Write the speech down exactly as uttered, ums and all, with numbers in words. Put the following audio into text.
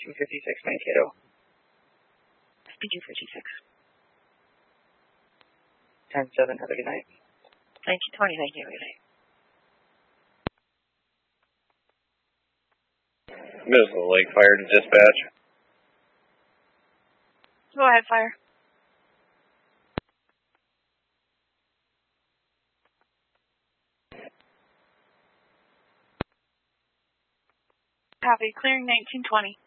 two fifty-six Mankato. Speed two fifty-six. ten seven, have a good night. nineteen twenty, thank you. Good night. Missile Lake Fire to dispatch. Go ahead, fire. Copy. Clearing nineteen twenty.